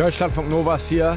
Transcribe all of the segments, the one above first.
Deutschlandfunk Novas hier.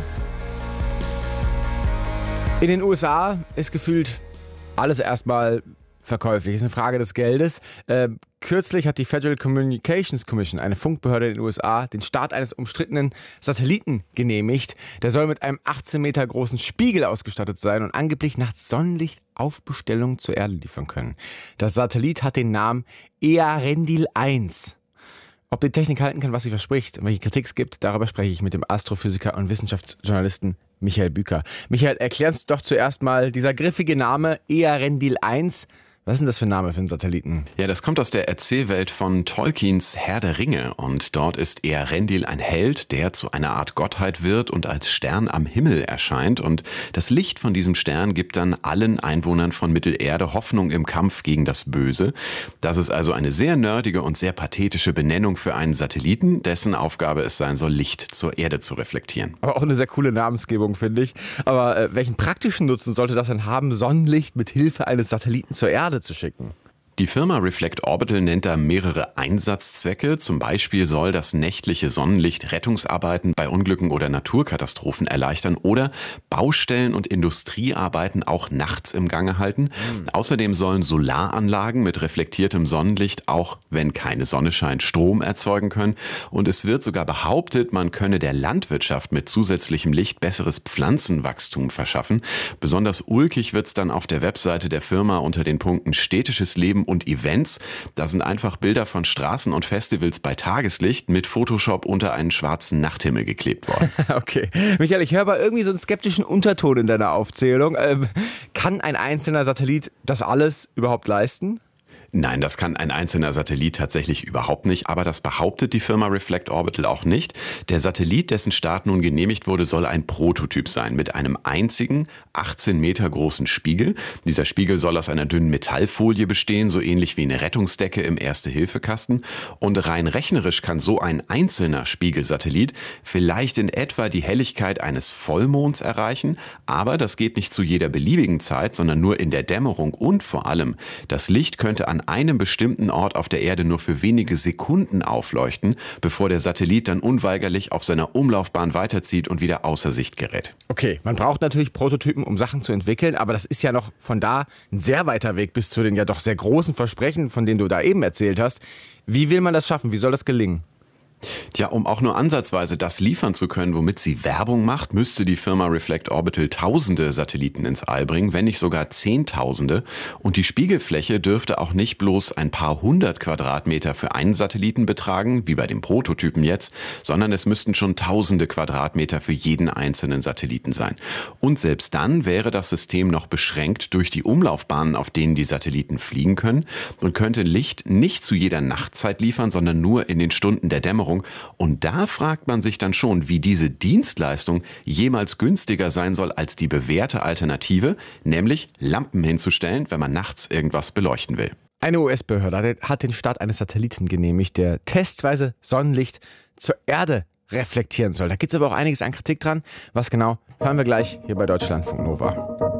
In den USA ist gefühlt alles erstmal verkäuflich. Ist eine Frage des Geldes. Kürzlich hat die Federal Communications Commission, eine Funkbehörde in den USA, den Start eines umstrittenen Satelliten genehmigt. Der soll mit einem 18 Meter großen Spiegel ausgestattet sein und angeblich nachts Sonnenlicht auf Bestellung zur Erde liefern können. Das Satellit hat den Namen Earendil 1. Ob die Technik halten kann, was sie verspricht und welche Kritik es gibt, darüber spreche ich mit dem Astrophysiker und Wissenschaftsjournalisten Michael Büker. Michael, erklär uns doch zuerst mal dieser griffige Name Earendil 1. Was ist denn das für ein Name für einen Satelliten? Ja, das kommt aus der Erzählwelt von Tolkiens Herr der Ringe. Und dort ist Earendil ein Held, der zu einer Art Gottheit wird und als Stern am Himmel erscheint. Und das Licht von diesem Stern gibt dann allen Einwohnern von Mittelerde Hoffnung im Kampf gegen das Böse. Das ist also eine sehr nerdige und sehr pathetische Benennung für einen Satelliten, dessen Aufgabe es sein soll, Licht zur Erde zu reflektieren. Aber auch eine sehr coole Namensgebung, finde ich. Aber welchen praktischen Nutzen sollte das denn haben, Sonnenlicht mit Hilfe eines Satelliten zur Erde zu schicken? Die Firma Reflect Orbital nennt da mehrere Einsatzzwecke. Zum Beispiel soll das nächtliche Sonnenlicht Rettungsarbeiten bei Unglücken oder Naturkatastrophen erleichtern oder Baustellen und Industriearbeiten auch nachts im Gange halten. Außerdem sollen Solaranlagen mit reflektiertem Sonnenlicht auch, wenn keine Sonne scheint, Strom erzeugen können. Und es wird sogar behauptet, man könne der Landwirtschaft mit zusätzlichem Licht besseres Pflanzenwachstum verschaffen. Besonders ulkig wird's dann auf der Webseite der Firma unter den Punkten städtisches Leben und Events. Da sind einfach Bilder von Straßen und Festivals bei Tageslicht mit Photoshop unter einen schwarzen Nachthimmel geklebt worden. Okay. Michael, ich höre aber irgendwie so einen skeptischen Unterton in deiner Aufzählung. Kann ein einzelner Satellit das alles überhaupt leisten? Nein, das kann ein einzelner Satellit tatsächlich überhaupt nicht, aber das behauptet die Firma Reflect Orbital auch nicht. Der Satellit, dessen Start nun genehmigt wurde, soll ein Prototyp sein mit einem einzigen 18 Meter großen Spiegel. Dieser Spiegel soll aus einer dünnen Metallfolie bestehen, so ähnlich wie eine Rettungsdecke im Erste-Hilfe-Kasten. Und rein rechnerisch kann so ein einzelner Spiegelsatellit vielleicht in etwa die Helligkeit eines Vollmonds erreichen, aber das geht nicht zu jeder beliebigen Zeit, sondern nur in der Dämmerung und vor allem, das Licht könnte an einem bestimmten Ort auf der Erde nur für wenige Sekunden aufleuchten, bevor der Satellit dann unweigerlich auf seiner Umlaufbahn weiterzieht und wieder außer Sicht gerät. Okay, man braucht natürlich Prototypen, um Sachen zu entwickeln, aber das ist ja noch von da ein sehr weiter Weg bis zu den ja doch sehr großen Versprechen, von denen du da eben erzählt hast. Wie will man das schaffen? Wie soll das gelingen? Tja, um auch nur ansatzweise das liefern zu können, womit sie Werbung macht, müsste die Firma Reflect Orbital tausende Satelliten ins All bringen, wenn nicht sogar Zehntausende. Und die Spiegelfläche dürfte auch nicht bloß ein paar hundert Quadratmeter für einen Satelliten betragen, wie bei dem Prototypen jetzt, sondern es müssten schon tausende Quadratmeter für jeden einzelnen Satelliten sein. Und selbst dann wäre das System noch beschränkt durch die Umlaufbahnen, auf denen die Satelliten fliegen können und könnte Licht nicht zu jeder Nachtzeit liefern, sondern nur in den Stunden der Dämmerung. Und da fragt man sich dann schon, wie diese Dienstleistung jemals günstiger sein soll als die bewährte Alternative, nämlich Lampen hinzustellen, wenn man nachts irgendwas beleuchten will. Eine US-Behörde hat den Start eines Satelliten genehmigt, der testweise Sonnenlicht zur Erde reflektieren soll. Da gibt es aber auch einiges an Kritik dran. Was genau, hören wir gleich hier bei Deutschlandfunk Nova.